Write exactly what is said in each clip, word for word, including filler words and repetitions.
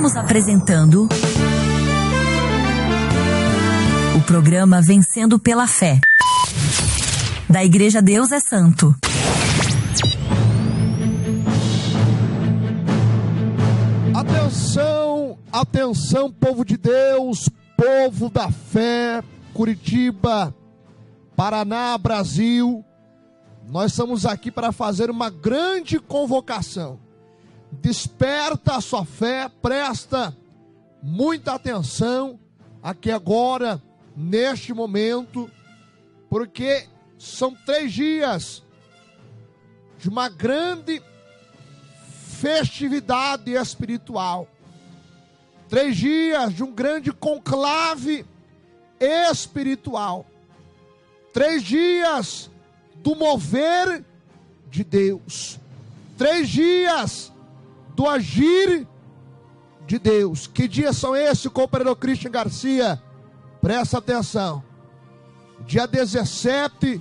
Estamos apresentando o programa Vencendo pela Fé, da Igreja Deus é Santo. Atenção, atenção, povo de Deus, povo da fé, Curitiba, Paraná, Brasil. Nós estamos aqui para fazer uma grande convocação. Desperta a sua fé, presta muita atenção aqui agora, neste momento, porque são três dias de uma grande festividade espiritual. Três dias de um grande conclave espiritual. Três dias do mover de Deus. Três dias do agir de Deus. Que dias são esses, companheiro Christian Garcia? Presta atenção. Dia dezessete,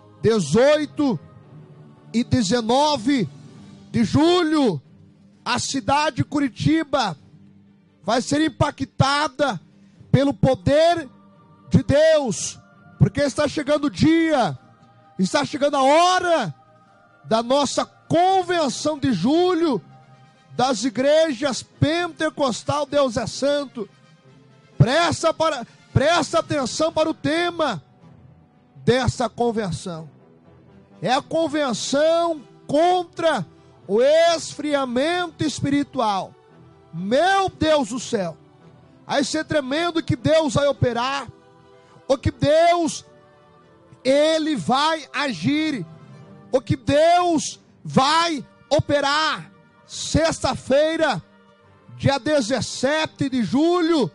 dezoito e dezenove de julho, a cidade de Curitiba vai ser impactada pelo poder de Deus, porque está chegando o dia, está chegando a hora da nossa convenção de julho das igrejas pentecostal Deus é Santo. Presta, para, presta atenção para o tema dessa convenção. É a convenção contra o esfriamento espiritual. Meu Deus do céu, vai ser tremendo que Deus vai operar, o que Deus, Ele vai agir, o que Deus vai operar. Sexta-feira, dia dezessete de julho,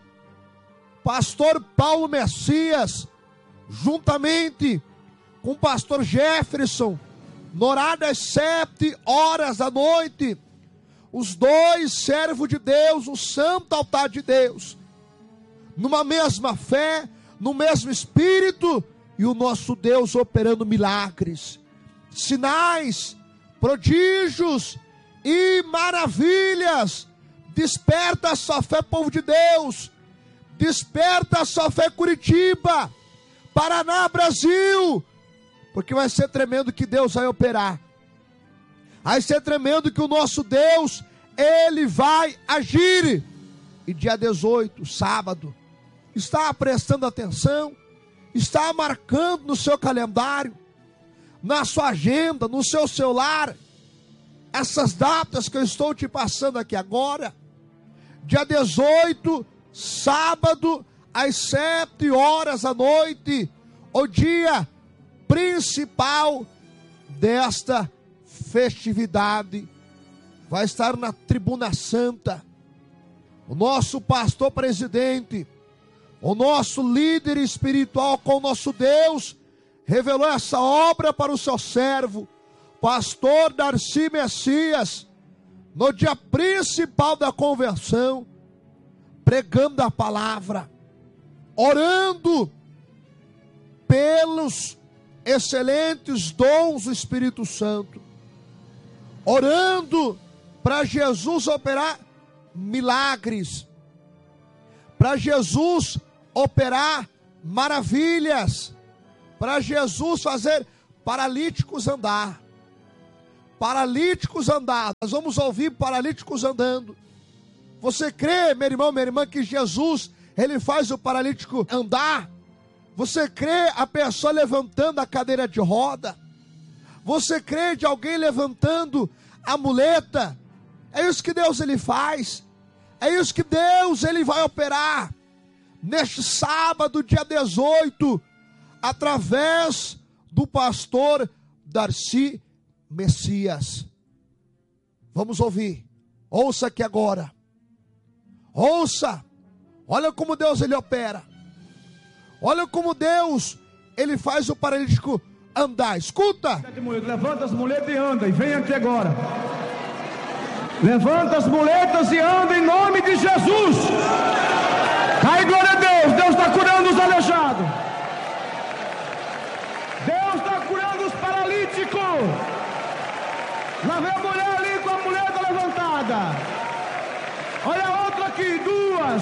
pastor Paulo Messias, juntamente com o pastor Jefferson, no horário das sete horas da noite, os dois servos de Deus, o santo altar de Deus, numa mesma fé, no mesmo espírito, e o nosso Deus operando milagres, sinais, prodígios e maravilhas. Desperta a sua fé, povo de Deus, desperta a sua fé, Curitiba, Paraná, Brasil, porque vai ser tremendo que Deus vai operar. Vai ser tremendo que o nosso Deus, Ele vai agir. E dia dezoito, sábado, está prestando atenção? Está marcando no seu calendário, na sua agenda, no seu celular, essas datas que eu estou te passando aqui agora? Dia dezoito, sábado, às sete horas da noite, o dia principal desta festividade, vai estar na Tribuna Santa. O nosso pastor presidente, o nosso líder espiritual com o nosso Deus, revelou essa obra para o seu servo, pastor Darcy Messias, no dia principal da convenção, pregando a palavra, orando pelos excelentes dons do Espírito Santo, orando para Jesus operar milagres, para Jesus operar maravilhas, para Jesus fazer paralíticos andar, paralíticos andar. Nós vamos ouvir paralíticos andando. Você crê, meu irmão, minha irmã, que Jesus, Ele faz o paralítico andar? Você crê a pessoa levantando a cadeira de roda? Você crê de alguém levantando a muleta? É isso que Deus Ele faz. É isso que Deus Ele vai operar neste sábado, dia dezoito, através do pastor Darcy Messias. Vamos ouvir. Ouça aqui agora. Ouça. Olha como Deus Ele opera. Olha como Deus, Ele faz o paralítico andar. Escuta. Levanta as muletas e anda. E vem aqui agora. Levanta as muletas e anda em nome de Jesus. Ai, glória a Deus. Deus está curando os aleijados. Deus está curando os paralíticos. Lá vem a mulher ali com a muleta levantada. Olha a outra aqui duas.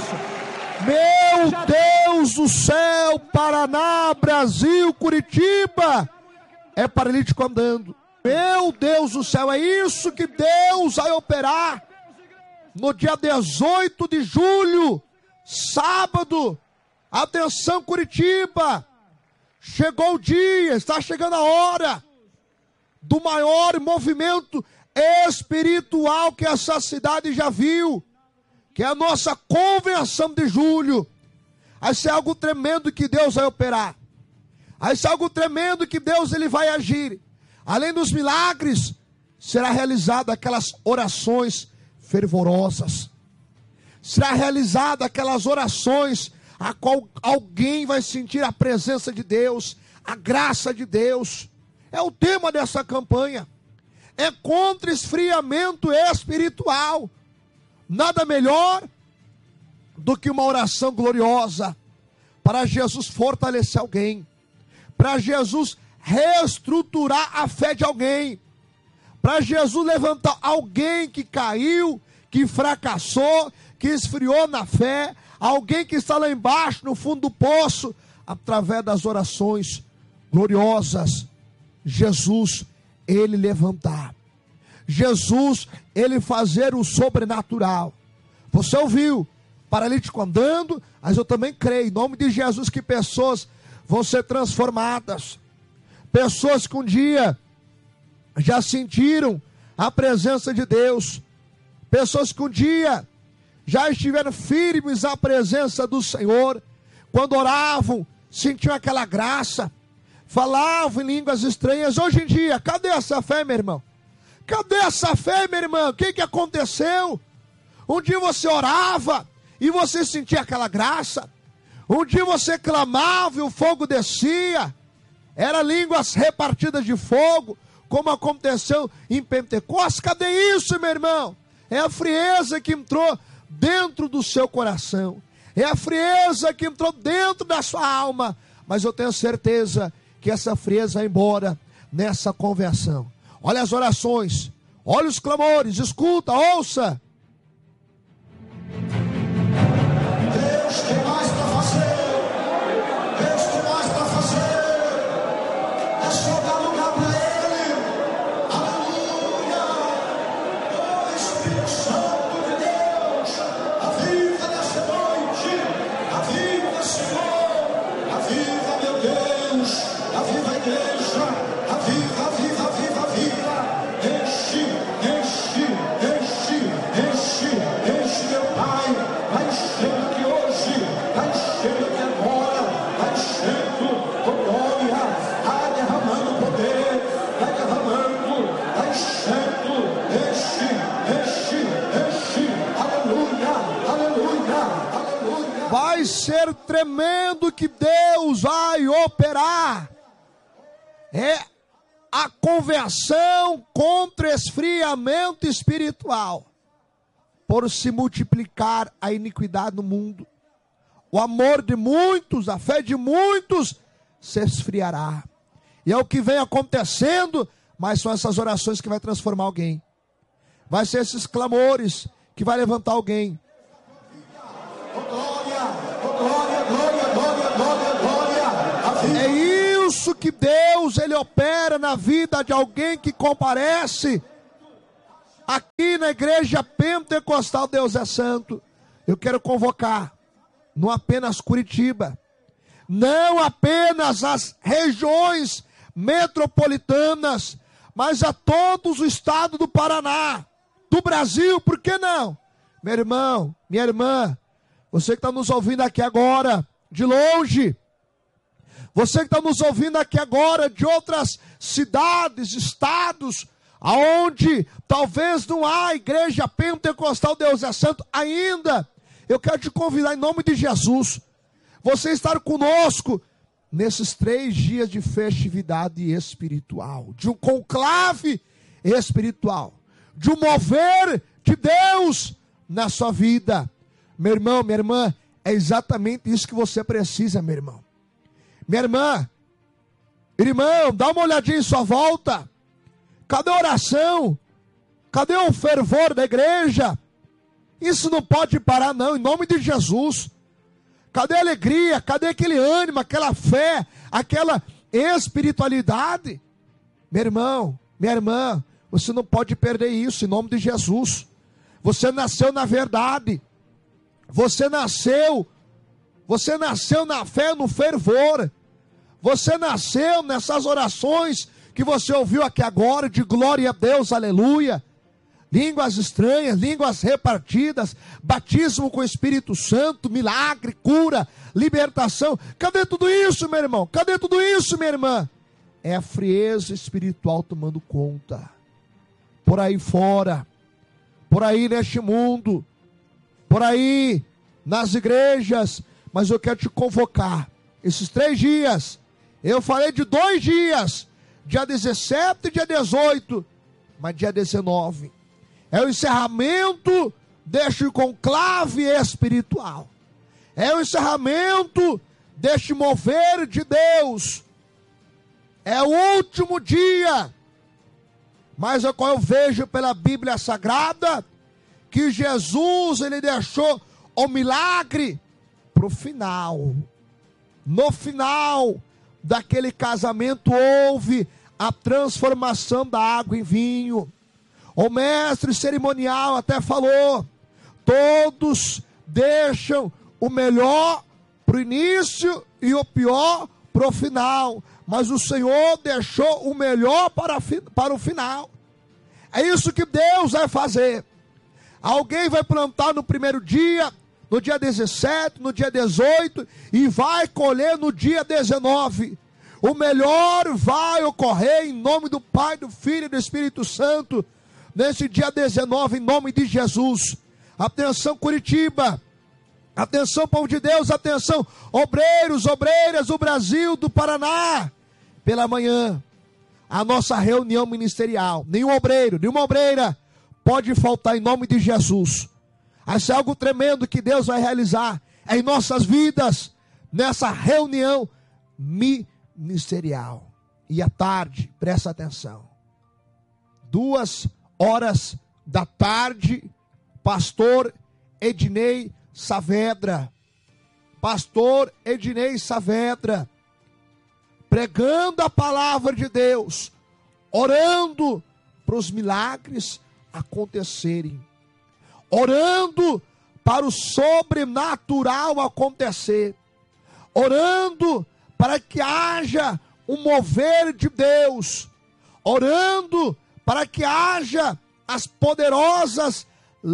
Meu Deus do céu, Paraná, Brasil, Curitiba, é paralítico andando. Meu Deus do céu, é isso que Deus vai operar no dia dezoito de julho, sábado. Atenção, Curitiba, chegou o dia, está chegando a hora do maior movimento espiritual que essa cidade já viu, que é a nossa convenção de julho. Vai ser algo tremendo que Deus vai operar. Vai ser algo tremendo que Deus ele vai agir. Além dos milagres, será realizada aquelas orações fervorosas. Será realizada aquelas orações a qual alguém vai sentir a presença de Deus, a graça de Deus. É o tema dessa campanha. É contra esfriamento espiritual. Nada melhor do que uma oração gloriosa para Jesus fortalecer alguém, para Jesus reestruturar a fé de alguém, para Jesus levantar alguém que caiu, que fracassou, que esfriou na fé, alguém que está lá embaixo no fundo do poço, através das orações gloriosas. Jesus, ele levantar. Jesus, ele fazer o sobrenatural. Você ouviu, paralítico andando, mas eu também creio, em nome de Jesus, que pessoas vão ser transformadas. Pessoas que um dia já sentiram a presença de Deus. Pessoas que um dia já estiveram firmes à presença do Senhor. Quando oravam, sentiam aquela graça. Falavam em línguas estranhas. Hoje em dia, cadê essa fé, meu irmão? Cadê essa fé, meu irmão? O que, que aconteceu? Um dia você orava e você sentia aquela graça. Um dia você clamava e o fogo descia. Era línguas repartidas de fogo, como aconteceu em Pentecostes. Cadê isso, meu irmão? É a frieza que entrou dentro do seu coração. É a frieza que entrou dentro da sua alma. Mas eu tenho certeza que essa frieza vai embora nessa conversão. Olha as orações, olha os clamores, escuta, ouça. Deus tem mais para fazer. Deus tem mais para fazer. É só dar lugar para Ele. Aleluia. Oh, Espírito Santo de Deus, aviva nessa noite. Aviva, Senhor. Aviva, meu Deus. Aviva a igreja. Aviva, aviva, aviva, aviva. Enche, enche, enche, enche, enche, meu Pai. Vai enchendo aqui hoje, vai enchendo aqui agora, vai enchendo com glória, vai derramando poder, vai derramando, vai enchendo, enche, enche, enche, aleluia, aleluia, aleluia. Vai ser tremendo que Deus vai operar. É a conversão contra esfriamento espiritual. Por se multiplicar a iniquidade no mundo, o amor de muitos, a fé de muitos se esfriará. E é o que vem acontecendo, mas são essas orações que vai transformar alguém. Vai ser esses clamores que vai levantar alguém. É isso que Deus ele opera na vida de alguém que comparece aqui na igreja pentecostal. Deus é santo. Eu quero convocar, não apenas Curitiba, não apenas as regiões metropolitanas, mas a todos os estados do Paraná, do Brasil, por que não? Meu irmão, minha irmã, você que está nos ouvindo aqui agora, de longe, você que está nos ouvindo aqui agora, de outras cidades, estados, aonde talvez não há igreja pentecostal Deus é santo ainda, eu quero te convidar em nome de Jesus, você estar conosco nesses três dias de festividade espiritual, de um conclave espiritual, de um mover de Deus na sua vida. Meu irmão, minha irmã, é exatamente isso que você precisa, meu irmão. Minha irmã, irmão, dá uma olhadinha em sua volta. Cadê a oração? Cadê o fervor da igreja? Isso não pode parar não, em nome de Jesus. Cadê a alegria? Cadê aquele ânimo, aquela fé, aquela espiritualidade? Meu irmão, minha irmã, você não pode perder isso em nome de Jesus. Você nasceu na verdade. Você nasceu, você nasceu na fé, no fervor. Você nasceu nessas orações que você ouviu aqui agora, de glória a Deus, aleluia. Línguas estranhas, línguas repartidas, batismo com o Espírito Santo, milagre, cura, libertação. Cadê tudo isso, meu irmão? Cadê tudo isso, minha irmã? É a frieza espiritual tomando conta. Por aí fora, por aí neste mundo, por aí nas igrejas. Mas eu quero te convocar, esses três dias, eu falei de dois dias, dia dezessete e dia dezoito, mas dia dezenove, é o encerramento deste conclave espiritual. É o encerramento deste mover de Deus. É o último dia. Mas eu, eu vejo pela Bíblia Sagrada que Jesus, ele deixou o milagre para o final. No final daquele casamento houve a transformação da água em vinho. O mestre cerimonial até falou: todos deixam o melhor para o início e o pior para o final, mas o Senhor deixou o melhor para, para o final. É isso que Deus vai fazer. Alguém vai plantar no primeiro dia, no dia dezessete, no dia dezoito, e vai colher no dia dezenove. O melhor vai ocorrer em nome do Pai, do Filho e do Espírito Santo, nesse dia dezenove, em nome de Jesus. Atenção, Curitiba. Atenção, povo de Deus. Atenção, obreiros, obreiras do Brasil, do Paraná. Pela manhã, a nossa reunião ministerial. Nenhum obreiro, nenhuma obreira pode faltar em nome de Jesus. Isso é algo tremendo que Deus vai realizar em nossas vidas, nessa reunião ministerial. E à tarde, presta atenção, duas horas da tarde, pastor Ednei Saavedra, pastor Ednei Saavedra, pregando a palavra de Deus, orando para os milagres acontecerem, orando para o sobrenatural acontecer, orando para que haja um mover de Deus, orando para que haja as poderosas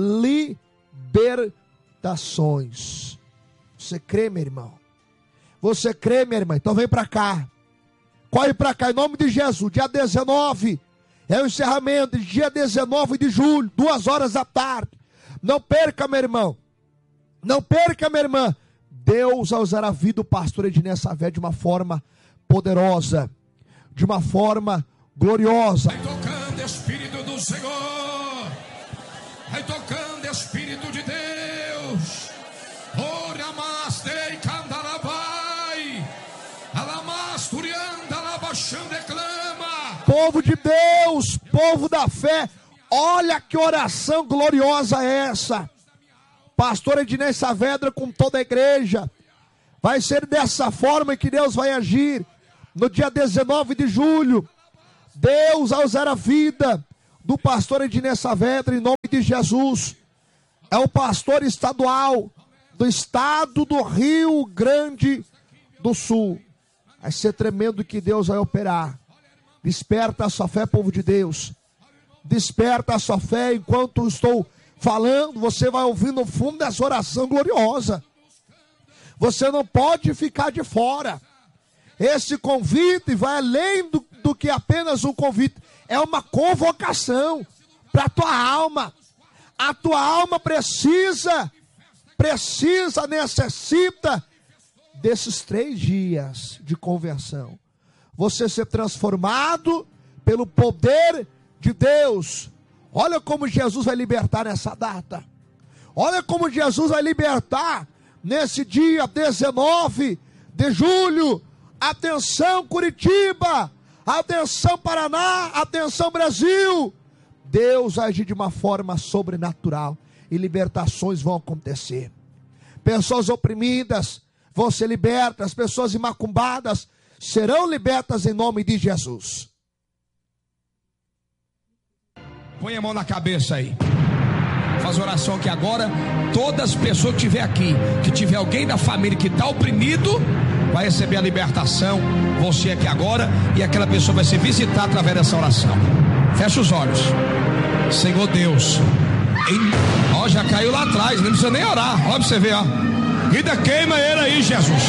libertações. Você crê, meu irmão? Você crê, minha irmã? Então vem para cá. Corre para cá em nome de Jesus. Dia dezenove é o encerramento. Dia dezenove de julho, duas horas da tarde. Não perca, meu irmão. Não perca, minha irmã. Deus vai usar a vida do pastor Ednei Saavedra de uma forma poderosa, de uma forma gloriosa. Vai tocando, Espírito do Senhor. Vai tocando, Espírito de Deus. Ora, mastei, candalabai. Alamasturianda, alabaxando, declama. Povo de Deus, povo da fé, olha que oração gloriosa é essa. Pastor Ednei Saavedra com toda a igreja. Vai ser dessa forma que Deus vai agir no dia dezenove de julho. Deus vai usar a vida do pastor Ednei Saavedra em nome de Jesus. É o pastor estadual do estado do Rio Grande do Sul. Vai ser tremendo que Deus vai operar. Desperta a sua fé, povo de Deus. Desperta a sua fé enquanto estou falando. Você vai ouvir no fundo dessa oração gloriosa. Você não pode ficar de fora. Esse convite vai além do, do que apenas um convite. É uma convocação para a tua alma. A tua alma precisa, precisa, necessita desses três dias de conversão. Você ser transformado pelo poder de Deus. Olha como Jesus vai libertar nessa data. Olha como Jesus vai libertar nesse dia dezenove de julho. Atenção, Curitiba. Atenção, Paraná. Atenção, Brasil. Deus vai agir de uma forma sobrenatural. e libertações vão acontecer. Pessoas oprimidas vão ser libertas, pessoas macumbadas serão libertas em nome de Jesus. Põe a mão na cabeça aí. Faz oração aqui agora. Todas as pessoas que tiver aqui, que tiver alguém da família que está oprimido, vai receber a libertação. Você aqui agora, e aquela pessoa vai ser visitada através dessa oração. Fecha os olhos. Senhor Deus, em... ó, já caiu lá atrás, não precisa nem orar. Olha pra você ver, ó. E daí queima ele aí, Jesus.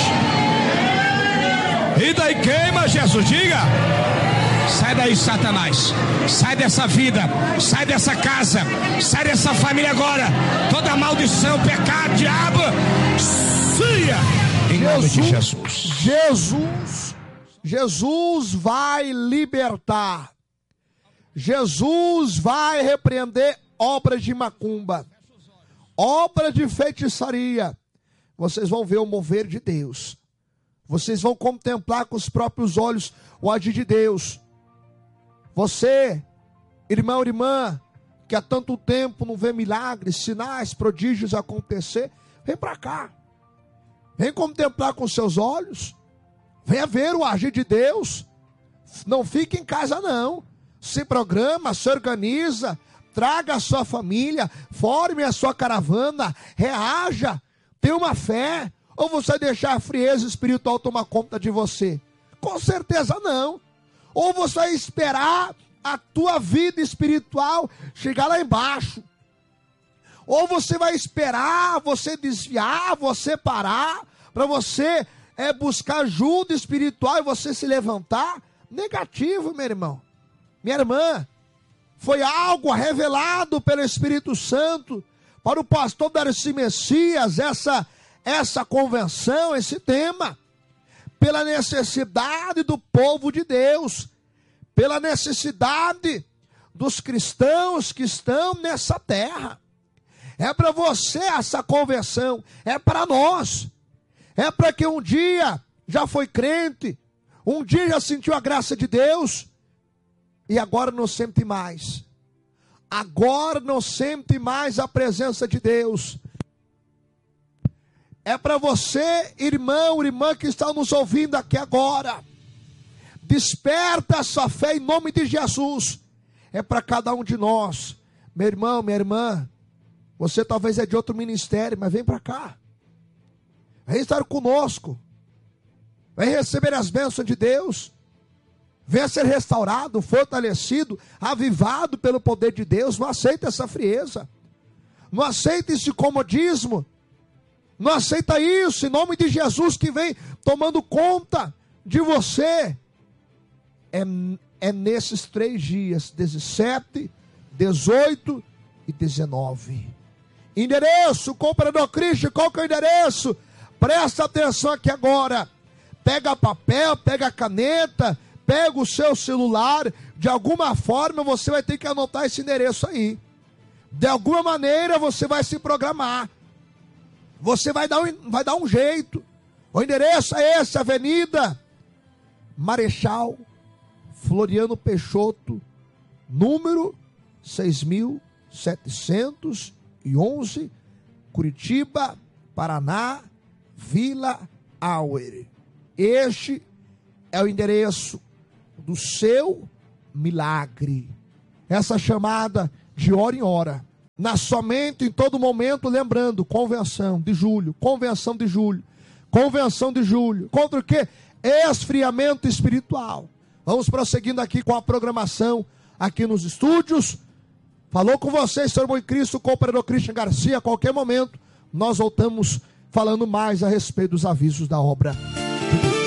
E daí queima, Jesus, diga. Sai daí, Satanás. Sai dessa vida, sai dessa casa, sai dessa família agora. Toda maldição, pecado, diabo, saia em nome de Jesus. Jesus, Jesus vai libertar. Jesus vai repreender obras de macumba, obra de feitiçaria. Vocês vão ver o mover de Deus. Vocês vão contemplar com os próprios olhos o agir de Deus. Você, irmão, irmã, que há tanto tempo não vê milagres, sinais, prodígios acontecer, vem para cá. Vem contemplar com seus olhos. Venha ver o agir de Deus. Não fique em casa não. Se programa, se organiza, traga a sua família, forme a sua caravana, reaja, tenha uma fé. Ou você vai deixar a frieza espiritual tomar conta de você? Com certeza não. Ou você vai esperar a tua vida espiritual chegar lá embaixo. Ou você vai esperar você desviar, você parar, para você é, buscar ajuda espiritual e você se levantar. Negativo, meu irmão. Minha irmã, foi algo revelado pelo Espírito Santo para o pastor Darcy Messias, essa, essa convenção, esse tema, pela necessidade do povo de Deus, pela necessidade dos cristãos que estão nessa terra. É para você essa convenção, é para nós, é para que um dia já foi crente, um dia já sentiu a graça de Deus, e agora não sente mais. Agora não sente mais a presença de Deus. É para você, irmão, irmã que está nos ouvindo aqui agora. Desperta a sua fé em nome de Jesus. É para cada um de nós. Meu irmão, minha irmã, você talvez é de outro ministério, mas vem para cá. Vem estar conosco. Vem receber as bênçãos de Deus. Venha ser restaurado, fortalecido, avivado pelo poder de Deus. Não aceita essa frieza. Não aceita esse comodismo. Não aceita isso, em nome de Jesus, que vem tomando conta de você. É, é nesses três dias, dezessete, dezoito e dezenove. Endereço, Cooperador Cristo, qual que é o endereço? Presta atenção aqui agora. Pega papel, pega caneta, pega o seu celular, de alguma forma você vai ter que anotar esse endereço aí. De alguma maneira você vai se programar. Você vai dar um, vai dar um jeito. O endereço é esse, Avenida Marechal Floriano Peixoto, número seis mil setecentos e onze, Curitiba, Paraná, Vila Auer. Este é o endereço do seu milagre. Essa chamada de hora em hora. Na somente, em todo momento, lembrando, convenção de julho, convenção de julho, convenção de julho. Contra o quê? Esfriamento espiritual. Vamos prosseguindo aqui com a programação aqui nos estúdios. Falou com vocês, seu irmão em Cristo, Cooperador Christian Garcia. A qualquer momento, nós voltamos falando mais a respeito dos avisos da obra de Deus.